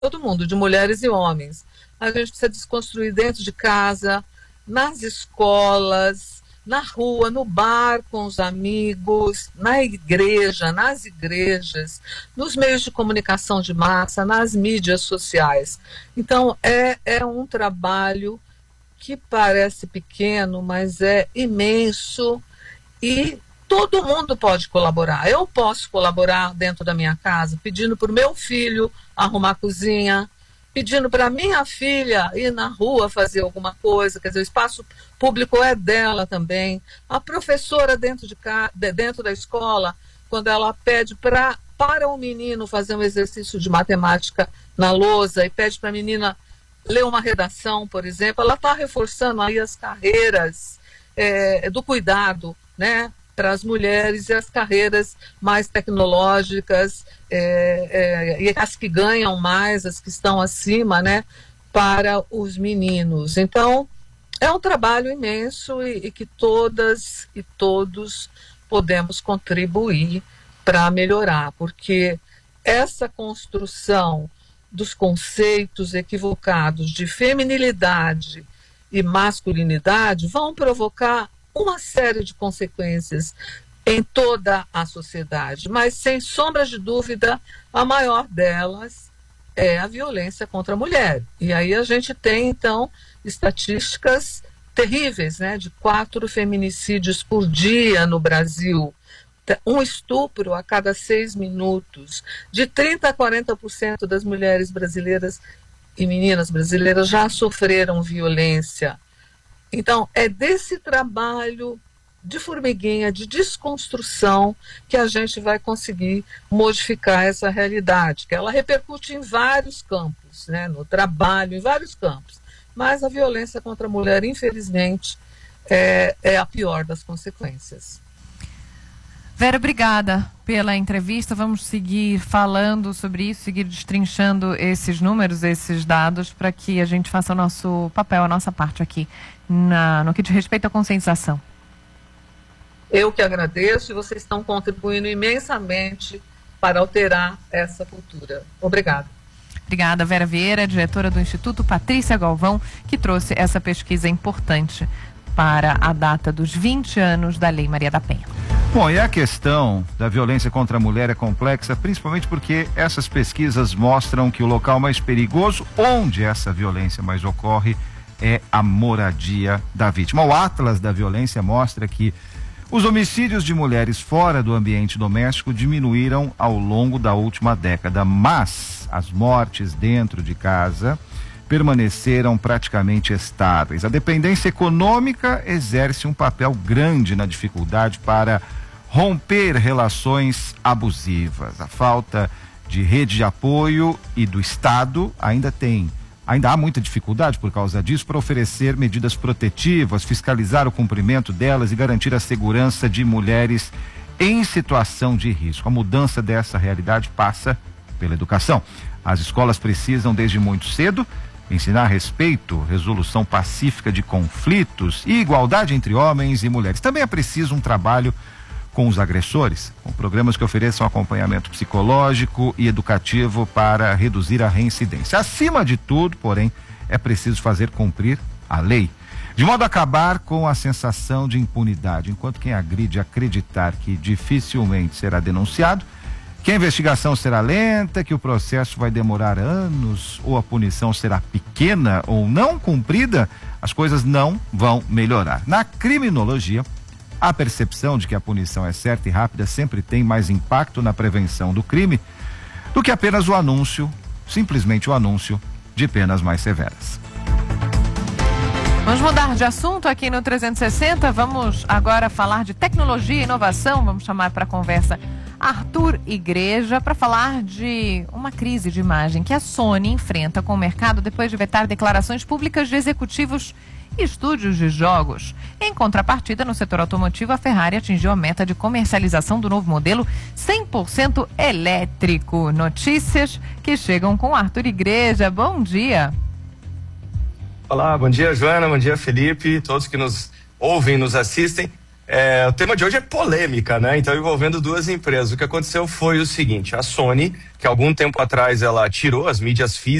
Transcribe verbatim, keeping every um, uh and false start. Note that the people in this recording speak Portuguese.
todo mundo, de mulheres e homens. A gente precisa desconstruir dentro de casa, nas escolas, na rua, no bar com os amigos, na igreja, nas igrejas, nos meios de comunicação de massa, nas mídias sociais. Então, é, é um trabalho que parece pequeno, mas é imenso e todo mundo pode colaborar. Eu posso colaborar dentro da minha casa, pedindo para o meu filho arrumar a cozinha, pedindo para minha filha ir na rua fazer alguma coisa, quer dizer, o espaço público é dela também. A professora dentro, de ca... dentro da escola, quando ela pede pra, para o menino fazer um exercício de matemática na lousa e pede para a menina ler uma redação, por exemplo, ela está reforçando aí as carreiras é, do cuidado, né, para as mulheres e as carreiras mais tecnológicas, é, é, e as que ganham mais, as que estão acima, né, para os meninos. Então, é um trabalho imenso e, e que todas e todos podemos contribuir para melhorar, porque essa construção dos conceitos equivocados de feminilidade e masculinidade vão provocar uma série de consequências em toda a sociedade, mas sem sombra de dúvida, a maior delas é a violência contra a mulher. E aí a gente tem, então, estatísticas terríveis, né, de quatro feminicídios por dia no Brasil, um estupro a cada seis minutos, de trinta a quarenta por cento das mulheres brasileiras e meninas brasileiras já sofreram violência. Então, é desse trabalho de formiguinha, de desconstrução, que a gente vai conseguir modificar essa realidade, que ela repercute em vários campos, né, no trabalho, em vários campos. Mas a violência contra a mulher, infelizmente, é, é a pior das consequências. Vera, obrigada pela entrevista. Vamos seguir falando sobre isso, seguir destrinchando esses números, esses dados, para que a gente faça o nosso papel, a nossa parte aqui, na, no que diz respeito à conscientização. Eu que agradeço e vocês estão contribuindo imensamente para alterar essa cultura. Obrigada. Obrigada, Vera Vieira, diretora do Instituto Patrícia Galvão, que trouxe essa pesquisa importante para a data dos vinte anos da Lei Maria da Penha. Bom, e a questão da violência contra a mulher é complexa, principalmente porque essas pesquisas mostram que o local mais perigoso, onde essa violência mais ocorre, é a moradia da vítima. O Atlas da Violência mostra que os homicídios de mulheres fora do ambiente doméstico diminuíram ao longo da última década, mas as mortes dentro de casa permaneceram praticamente estáveis. A dependência econômica exerce um papel grande na dificuldade para romper relações abusivas. A falta de rede de apoio e do Estado ainda tem, ainda há muita dificuldade por causa disso para oferecer medidas protetivas, fiscalizar o cumprimento delas e garantir a segurança de mulheres em situação de risco. A mudança dessa realidade passa pela educação. As escolas precisam, desde muito cedo, ensinar respeito, resolução pacífica de conflitos e igualdade entre homens e mulheres. Também é preciso um trabalho com os agressores, com programas que ofereçam acompanhamento psicológico e educativo para reduzir a reincidência. Acima de tudo, porém, é preciso fazer cumprir a lei, de modo a acabar com a sensação de impunidade, enquanto quem agride acreditar que dificilmente será denunciado, que a investigação será lenta, que o processo vai demorar anos, ou a punição será pequena ou não cumprida, as coisas não vão melhorar. Na criminologia, a percepção de que a punição é certa e rápida sempre tem mais impacto na prevenção do crime do que apenas o anúncio, simplesmente o anúncio de penas mais severas. Vamos mudar de assunto aqui no trezentos e sessenta, vamos agora falar de tecnologia e inovação, vamos chamar para a conversa Arthur Igreja para falar de uma crise de imagem que a Sony enfrenta com o mercado depois de vetar declarações públicas de executivos e estúdios de jogos. Em contrapartida, no setor automotivo, a Ferrari atingiu a meta de comercialização do novo modelo cem por cento elétrico. Notícias que chegam com Arthur Igreja. Bom dia. Olá, bom dia, Joana, bom dia, Felipe, todos que nos ouvem e nos assistem. É, o tema de hoje é polêmica, né? Então, envolvendo duas empresas. O que aconteceu foi o seguinte: a Sony, que algum tempo atrás ela tirou as mídias físicas